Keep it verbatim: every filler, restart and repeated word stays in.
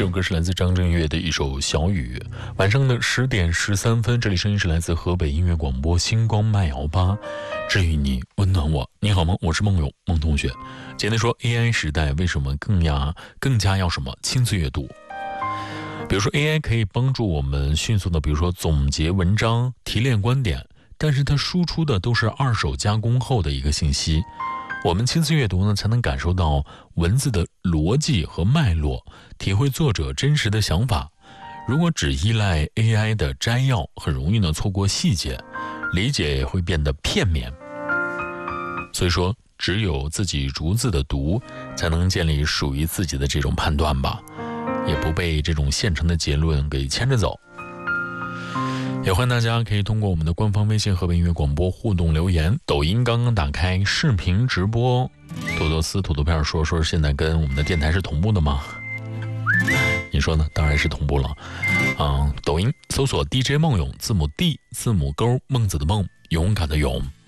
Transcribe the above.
这首歌是来自张震岳的一首《小雨》。晚上的十点十三分，这里声音是来自河北音乐广播星光慢摇吧，治愈你，温暖我。你好吗？我是梦友梦同学。今天说 A I 时代为什么更加更加要什么亲自阅读？比如说 A I 可以帮助我们迅速的，比如说总结文章、提炼观点，但是它输出的都是二手加工后的一个信息。我们亲自阅读呢，才能感受到文字的逻辑和脉络，体会作者真实的想法。如果只依赖 A I 的摘要，很容易呢错过细节，理解也会变得片面。所以说，只有自己逐字的读，才能建立属于自己的这种判断吧，也不被这种现成的结论给牵着走。也欢迎大家可以通过我们的官方微信河北音乐广播互动留言，抖音刚刚打开视频直播，土豆丝土豆片说说现在跟我们的电台是同步的吗？你说呢？当然是同步了。嗯，抖音搜索 D J 梦勇，字母 D 字母勾，孟子的孟，勇敢的勇。